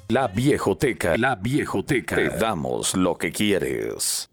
La Viejoteca. La Viejoteca. Te damos lo que quieres.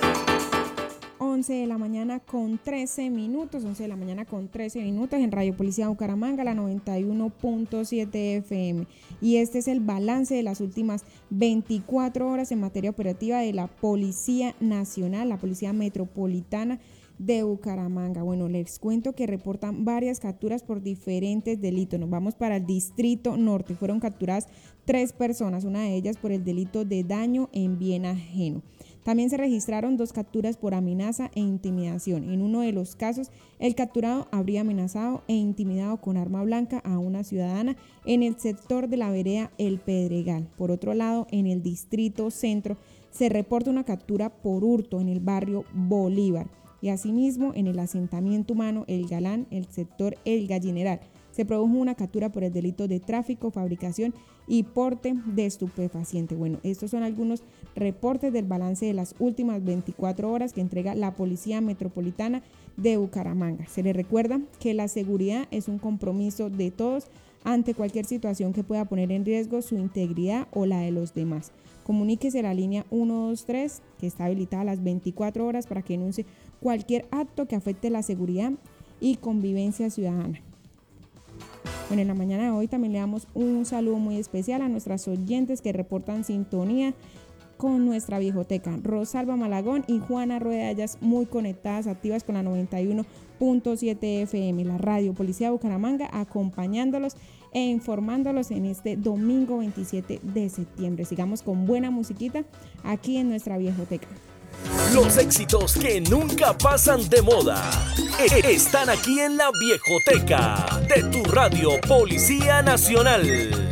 11 de la mañana con 13 minutos, 11 de la mañana con 13 minutos en Radio Policía Bucaramanga, la 91.7 FM. Y este es el balance de las últimas 24 horas en materia operativa de la Policía Nacional, la Policía Metropolitana de Bucaramanga. Bueno, les cuento que reportan varias capturas por diferentes delitos. Nos vamos para el Distrito Norte. Fueron capturadas 3 personas, una de ellas por el delito de daño en bien ajeno. También se registraron 2 capturas por amenaza e intimidación. En uno de los casos, el capturado habría amenazado e intimidado con arma blanca a una ciudadana en el sector de la vereda El Pedregal. Por otro lado, en el Distrito Centro se reporta una captura por hurto en el barrio Bolívar. Y asimismo, en el asentamiento humano El Galán, el sector El Gallineral, se produjo una captura por el delito de tráfico, fabricación y porte de estupefaciente. Bueno, estos son algunos reportes del balance de las últimas 24 horas que entrega la Policía Metropolitana de Bucaramanga. Se les recuerda que la seguridad es un compromiso de todos ante cualquier situación que pueda poner en riesgo su integridad o la de los demás. Comuníquese a la línea 123, que está habilitada a las 24 horas para que denuncie cualquier acto que afecte la seguridad y convivencia ciudadana. Bueno, en la mañana de hoy también le damos un saludo muy especial a nuestras oyentes que reportan sintonía con nuestra Viejoteca. Rosalba Malagón y Juana Rueda, ellas muy conectadas, activas con la 91.7 FM, la Radio Policía de Bucaramanga, acompañándolos e informándolos en este domingo 27 de septiembre. Sigamos con buena musiquita aquí en nuestra Viejoteca. Los éxitos que nunca pasan de moda están aquí en la Viejoteca de tu Radio Policía Nacional.